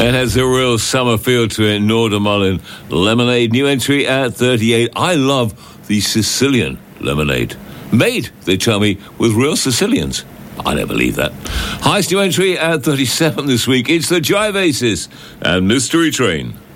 It has a real summer feel to it. Norda Mullin, Lemonade, new entry at 38. I love the Sicilian lemonade. Made, they tell me, with real Sicilians. I don't believe that. Highest new entry at 37 this week. It's the Jive Aces and Mystery Train.